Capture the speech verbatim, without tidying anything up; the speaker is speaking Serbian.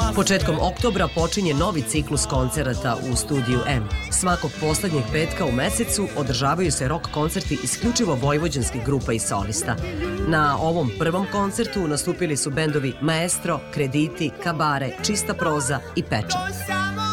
Početkom oktobra počinje novi ciklus koncerata u Studiju M. Svakog poslednjeg petka u mesecu održavaju se rock koncerti isključivo vojvođanskih grupa i solista. Na ovom prvom koncertu nastupili su bendovi Maestro, Krediti, Kabare, Čista proza i Pečat.